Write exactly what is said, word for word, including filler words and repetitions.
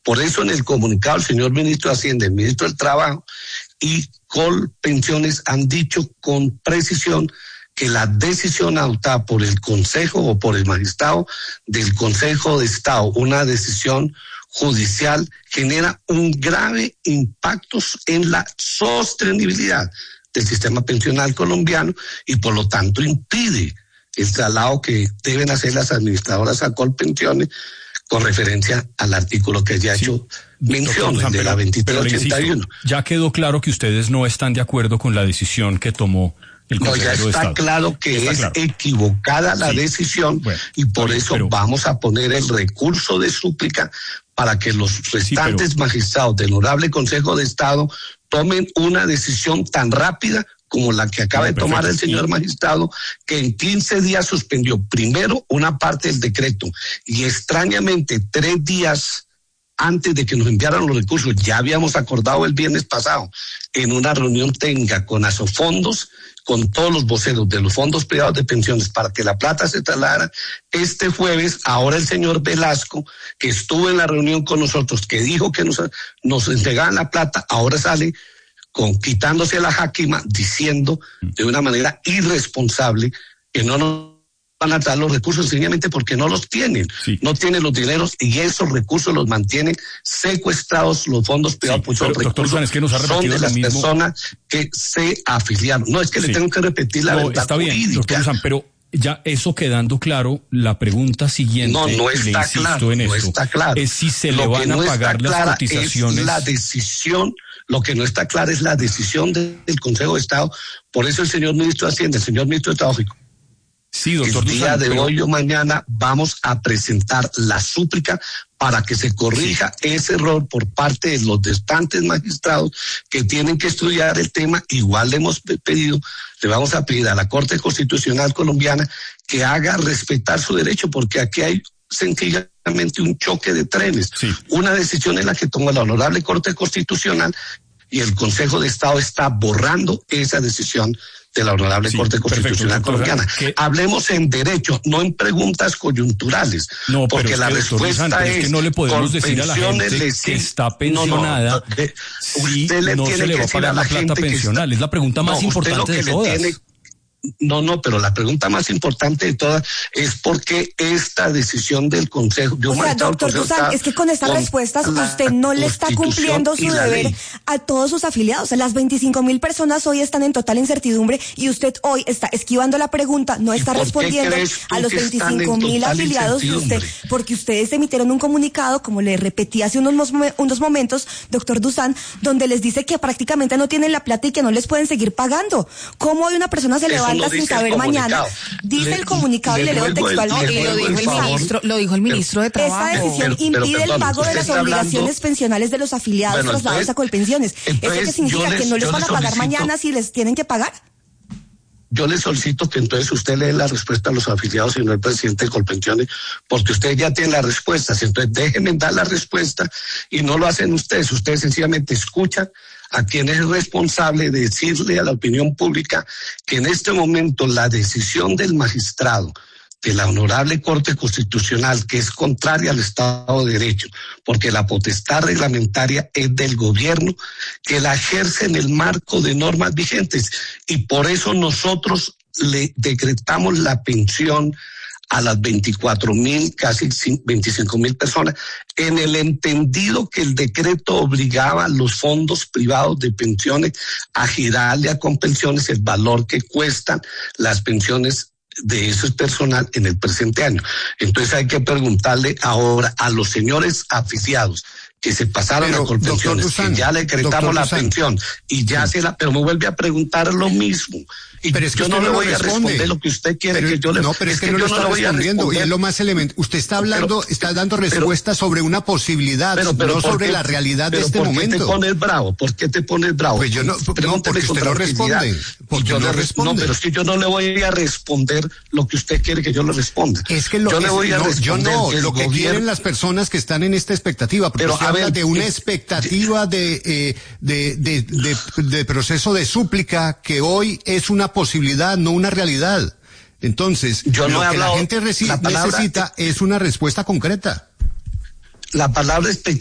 Por eso en el comunicado el señor ministro de Hacienda, el ministro del Trabajo y Colpensiones han dicho con precisión que la decisión adoptada por el Consejo o por el magistrado del Consejo de Estado, una decisión judicial, genera un grave impacto en la sostenibilidad del sistema pensional colombiano y por lo tanto impide el traslado que deben hacer las administradoras a Colpensiones con referencia al artículo que ya ha hecho mención, Dusan, de pero, la veintitrés ochenta y uno. Ya quedó claro que ustedes no están de acuerdo con la decisión que tomó el consejero no, ya de está Estado. claro que está es claro. equivocada la sí. decisión bueno, y por bien, eso pero... vamos a poner el recurso de súplica para que los restantes sí, pero... magistrados del Honorable Consejo de Estado tomen una decisión tan rápida como la que acaba no, de tomar el señor magistrado, que en quince días suspendió primero una parte del decreto y extrañamente tres días antes de que nos enviaran los recursos, ya habíamos acordado el viernes pasado en una reunión técnica con Asofondos, con todos los voceros de los fondos privados de pensiones para que la plata se trasladara este jueves. Ahora el señor Velasco, que estuvo en la reunión con nosotros, que dijo que nos, nos entregaban la plata, ahora sale con quitándose la jáquima, diciendo de una manera irresponsable que no nos van a dar los recursos sencillamente porque no los tienen, sí. no tienen los dineros y esos recursos los mantienen secuestrados los fondos privados, sí, pues pero, los recursos doctor, es que nos ha son de las mismo... personas que se afiliaron. No, es que sí. le tengo que repetir la no, verdad está bien, jurídica. Doctor Dusan, pero ya eso quedando claro, la pregunta siguiente, no, no y le insisto claro, en no esto, está claro. es si se Lo le van no a pagar las cotizaciones. Es la decisión, lo que no está claro es la decisión de, del Consejo de Estado. Por eso el señor ministro de Hacienda, el señor ministro de Trabajo, sí, doctor el día Dusan, de pero... hoy o mañana vamos a presentar la súplica para que se corrija sí. ese error por parte de los restantes magistrados que tienen que estudiar el tema. Igual le hemos pedido, le vamos a pedir a la Corte Constitucional colombiana que haga respetar su derecho, porque aquí hay sencillamente un choque de trenes. Sí. Una decisión en la que tomó la Honorable Corte Constitucional y el Consejo de Estado está borrando esa decisión de la Honorable sí, Corte Constitucional perfecto, colombiana. ¿Qué? Hablemos en derecho, no en preguntas coyunturales, no, porque la es que, respuesta Dusan, es, es que no le podemos decir a la gente les... que está pensionada no, no, de, si usted le no tiene se le que va a pagar la, la plata pensional, está, es la pregunta más no, importante de todas. Tiene, No, no, pero la pregunta más importante de todas es por qué esta decisión del Consejo... O sea, doctor Dusan, es que con estas respuestas usted no le está cumpliendo su deber ley. a todos sus afiliados. Las veinticinco mil personas hoy están en total incertidumbre y usted hoy está esquivando la pregunta, no está respondiendo a los veinticinco mil afiliados de usted, porque ustedes emitieron un comunicado, como le repetí hace unos, unos momentos, doctor Dusan, donde les dice que prácticamente no tienen la plata y que no les pueden seguir pagando. ¿Cómo hoy una persona se levanta sin saber mañana? Dice le, el comunicado y le leo textualmente. Y lo dijo el ministro, lo dijo el ministro de Trabajo. Esta decisión pero, pero, impide pero, perdón, el pago de las obligaciones hablando, pensionales de los afiliados bueno, trasladados a Colpensiones. ¿Eso qué significa? Les, ¿Que no les van les a pagar mañana si les tienen que pagar? Yo le solicito que entonces usted lee la respuesta a los afiliados y no el presidente de Colpensiones, porque usted ya tiene las respuestas. Entonces déjenme dar la respuesta y no lo hacen ustedes. Ustedes sencillamente escuchan a quien es responsable de decirle a la opinión pública que en este momento la decisión del magistrado de la Honorable Corte Constitucional, que es contraria al Estado de Derecho, porque la potestad reglamentaria es del gobierno, que la ejerce en el marco de normas vigentes, y por eso nosotros le decretamos la pensión a las veinticuatro mil, casi veinticinco mil personas, en el entendido que el decreto obligaba a los fondos privados de pensiones a girarle a Colpensiones el valor que cuestan las pensiones de ese personal en el presente año. Entonces hay que preguntarle ahora a los señores afiliados que se pasaron pero, a Colpensiones, Dusan, que ya le decretamos la Dusan. pensión y ya sí. se la, pero me vuelve a preguntar lo mismo. Y pero es que yo no le no voy responde. a responder lo que usted quiere pero, que yo le No, pero es, es que, que no lo está no respondiendo y es lo más elemental. Usted está hablando, pero, está dando respuesta pero, sobre una posibilidad, pero, pero, no sobre qué, la realidad de este ¿por momento. ¿Por qué te pones bravo? ¿Por qué te pones bravo? Pues yo no, no porque usted no responde. Porque yo no le, responde. No, pero es que yo no le voy a responder lo que usted quiere que yo le responda. Es que lo, yo es, le voy a no, responder yo no, que lo que gobierno, quieren las personas que están en esta expectativa, porque usted habla de una expectativa de, eh, de, de, de, de proceso de súplica que hoy es una posibilidad, no una realidad. Entonces, Yo no lo que hablado, la gente reci- la palabra, necesita es una respuesta concreta. La palabra